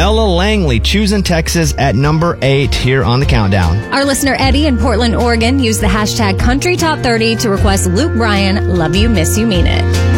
Ella Langley choosing Texas at number 8 here on the countdown. Our listener Eddie in Portland, Oregon used the hashtag CountryTop30 to request Luke Bryan, Love You, Miss You, Mean It.